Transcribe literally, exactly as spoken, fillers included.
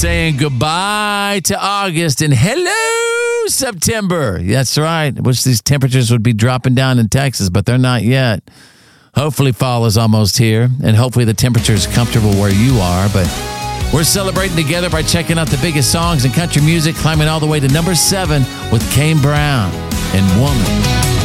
Saying goodbye to August and hello, September. That's right. I wish these temperatures would be dropping down in Texas, but they're not yet. Hopefully fall is almost here, and hopefully the temperature is comfortable where you are. But we're celebrating together by checking out the biggest songs in country music, climbing all the way to number seven with Kane Brown and Woman.